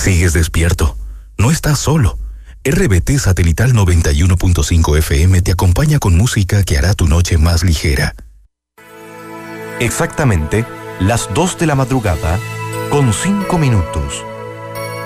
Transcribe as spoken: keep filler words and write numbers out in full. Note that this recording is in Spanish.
Sigues despierto. No estás solo. R B T Satelital noventa y uno punto cinco F M te acompaña con música que hará tu noche más ligera. Exactamente las dos de la madrugada con cinco minutos.